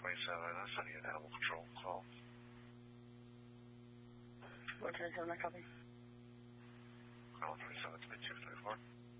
27, sending an animal control call. 427, I copy. Call 27, it's been 234.